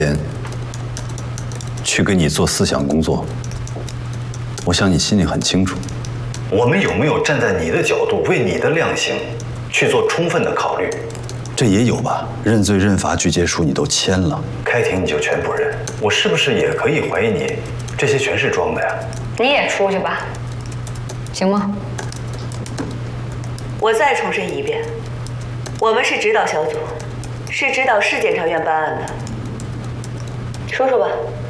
人去给你做思想工作，我想你心里很清楚。我们有没有站在你的角度，为你的量刑去做充分的考虑？这也有吧？认罪认罚、具结书你都签了，开庭你就全不认，我是不是也可以怀疑你这些全是装的呀？ 你也出去吧，行吗？ 我再重申一遍，我们是指导小组，是指导市检察院办案的。说说吧。